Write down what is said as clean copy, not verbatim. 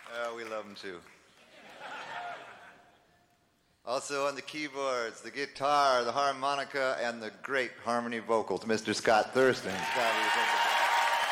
We love him too. Also on the keyboards, the guitar, the harmonica, and the great harmony vocals, Mr. Scott Thurston. Scott,